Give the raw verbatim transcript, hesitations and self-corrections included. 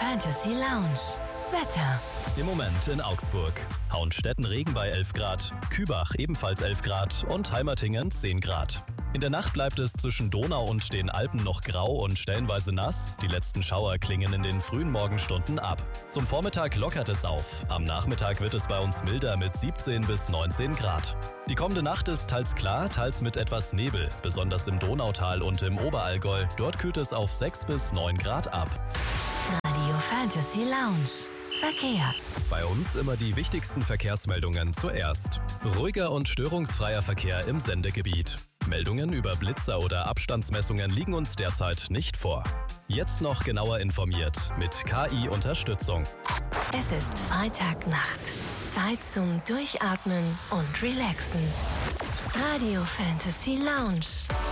Fantasy Lounge. Wetter. Im Moment in Augsburg. Hauenstetten-Regen bei elf Grad, Kübach ebenfalls elf Grad und Heimertingen zehn Grad. In der Nacht bleibt es zwischen Donau und den Alpen noch grau und stellenweise nass. Die letzten Schauer klingen in den frühen Morgenstunden ab. Zum Vormittag lockert es auf. Am Nachmittag wird es bei uns milder mit siebzehn bis neunzehn Grad. Die kommende Nacht ist teils klar, teils mit etwas Nebel, besonders im Donautal und im Oberallgäu. Dort kühlt es auf sechs bis neun Grad ab. Radio Fantasy Lounge. Verkehr. Bei uns immer die wichtigsten Verkehrsmeldungen zuerst. Ruhiger und störungsfreier Verkehr im Sendegebiet. Meldungen über Blitzer oder Abstandsmessungen liegen uns derzeit nicht vor. Jetzt noch genauer informiert mit K I-Unterstützung. Es ist Freitagnacht. Zeit zum Durchatmen und Relaxen. Radio Fantasy Lounge.